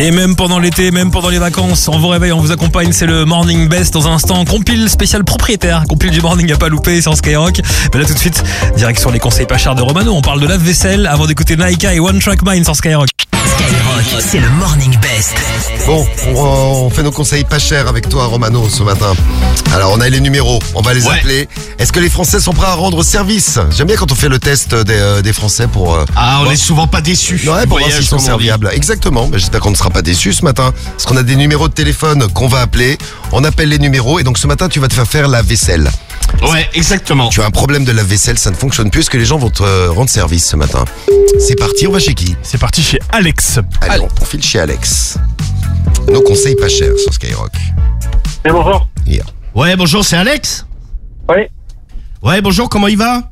Et même pendant l'été, même pendant les vacances, on vous réveille, on vous accompagne, c'est le Morning Best. Dans un instant, compile spécial propriétaire, compile du Morning à pas louper sur Skyrock. Mais là tout de suite, direct sur les conseils pas chers de Romano, on parle de lave-vaisselle avant d'écouter Naika et One Track Mind sur Skyrock. Skyrock, c'est le Morning Best. Bon, on fait nos conseils pas chers avec toi, Romano, ce matin. Alors, on a les numéros, on va les appeler. Est-ce que les Français sont prêts à rendre service? J'aime bien quand on fait le test des Français pour... on est souvent pas déçus. Ouais, pour voir s'ils sont serviables. Exactement, mais j'espère qu'on ne sera pas déçus ce matin. Parce qu'on a des numéros de téléphone qu'on va appeler. On appelle les numéros et donc ce matin, tu vas te faire faire la vaisselle. Ouais, exactement. Tu as un problème de la vaisselle, ça ne fonctionne plus. Est-ce que les gens vont te rendre service ce matin? C'est parti, on va chez qui? C'est parti chez Alex. Allez, on file chez Alex. Nos conseils pas chers sur Skyrock. Et bonjour. Here. Ouais, bonjour, c'est Alex? Oui. Ouais, bonjour, comment il va?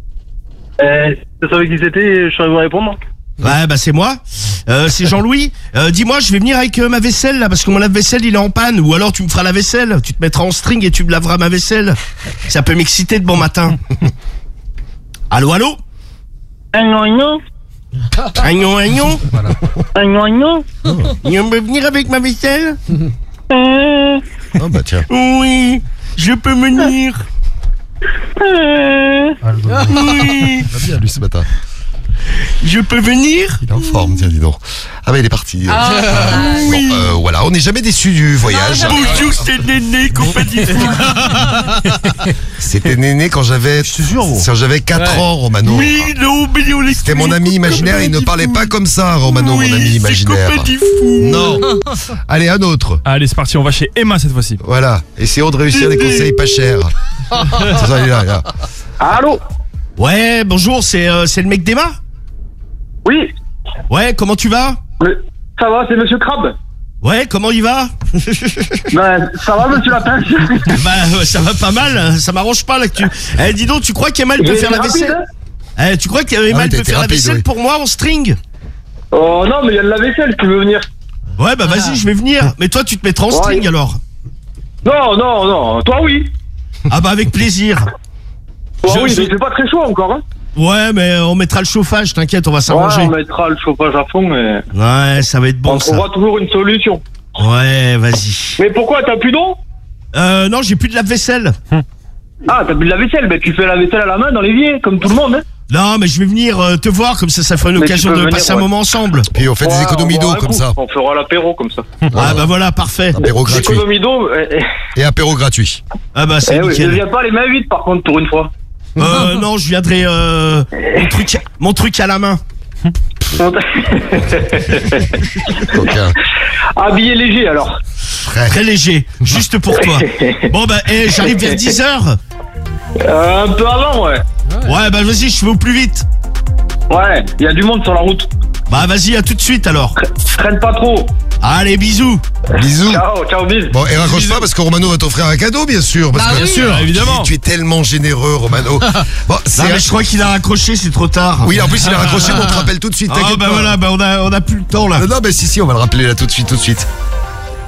Je savais qui c'était, je saurais vous répondre. Ouais, bah c'est moi. C'est Jean-Louis. Dis-moi, je vais venir avec ma vaisselle là, parce que mon lave-vaisselle il est en panne. Ou alors tu me feras la vaisselle. Tu te mettras en string et tu me laveras ma vaisselle. Ça peut m'exciter de bon matin. Allô, allô? Agnon. Agnon. Agnon. On peut venir avec ma vaisselle? Oh bah tiens. Oui, je peux venir. Oui, Va bien lui ce matin. je peux venir. Il est en forme, tiens, dis donc. Ah bah il est parti. Oui. Bon, voilà, on n'est jamais déçu du voyage. Bonjour, c'est Néné, compagnie. C'était Néné quand j'avais... Je te jure, quand j'avais 4 ans, Romano. Oui, non, mais on C'était mon ami imaginaire, il ne parlait pas comme ça, Romano, mon ami imaginaire. C'est compagnie fou. Non. Allez, un autre. Allez, c'est parti, on va chez Emma cette fois-ci. Voilà, essayons de réussir des conseils pas chers. C'est ça, il est là, il est là. Allô. Ouais, bonjour, c'est le mec d'Emma? Oui. Ouais, comment tu vas? Ça va, c'est Monsieur Crabe. Ouais, comment il va? Ben, ça va, Monsieur Lapin. Bah, ça va pas mal, ça m'arrange pas là que tu... Eh, dis donc, tu crois qu'Emma peut faire la vaisselle? Eh, tu crois qu'Emma peut faire la vaisselle pour moi en string? Oh non, mais il y a de la vaisselle, tu veux venir? Ouais, bah vas-y, je vais venir. Mais toi, tu te mettras en string alors? Non, toi oui. Ah bah avec plaisir. Toi oui, mais il fait pas très chaud encore, hein. Ouais, mais on mettra le chauffage, t'inquiète, on va s'arranger. Ouais, on mettra le chauffage à fond, mais... Ouais, ça va être bon, on ça. trouvera toujours une solution. Ouais, vas-y. Mais pourquoi, t'as plus d'eau? Non, j'ai plus de lave-vaisselle. Ah, t'as plus de la vaisselle, ben tu fais la vaisselle à la main dans l'évier, comme tout le monde, hein. Non, mais je vais venir te voir, comme ça fera une Mais occasion tu peux de venir, passer un ouais. moment ensemble. Puis on fait des économies on d'eau boira un comme coup. ça. On fera l'apéro comme ça. Ah bah voilà, parfait. Apéro gratuit. Économie d'eau, Et apéro gratuit. Ah bah c'est oui, ne nickel. viens pas les mains vides par contre pour une fois. Non, je viendrai mon truc à la main. Coquin. Habillé léger alors. Très léger, juste pour toi. Bon bah, j'arrive vers 10h. Un peu avant, ouais. Ouais, bah vas-y, je vais au plus vite. Ouais, il y a du monde sur la route. Bah vas-y, à tout de suite alors. Traîne pas trop. Allez, bisous. Bisous. Ciao, bis. Bon, et raccroche pas parce que Romano va t'offrir un cadeau, bien sûr. Parce que, bien sûr, évidemment. Tu es tellement généreux, Romano. Bon, Non, mais je crois qu'il a raccroché, c'est trop tard. Oui, en plus, il a raccroché, mais on te rappelle tout de suite. Ah T'inquiète bah pas. voilà, bah on a plus le temps là. Non, mais si, on va le rappeler là tout de suite.